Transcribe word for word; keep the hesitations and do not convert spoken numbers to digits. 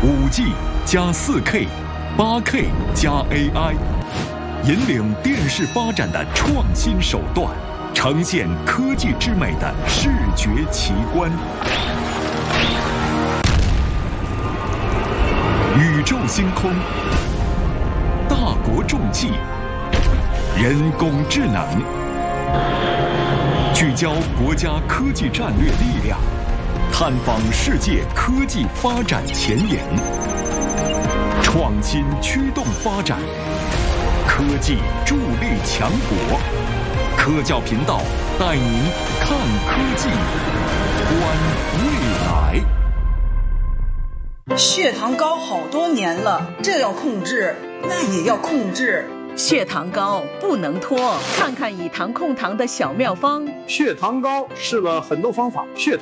五 G 加 四 K、八 K 加 A I， 引领电视发展的创新手段，呈现科技之美的视觉奇观。宇宙星空，大国重器，人工智能，聚焦国家科技战略力量，探访世界科技发展前沿，创新驱动发展，科技助力强国。科教频道带您看科技，观未来。 血糖高好多年了，这要控制，那也要控制。 血糖高不能拖，看看以糖控糖的小妙方。 血糖高试了很多方法，血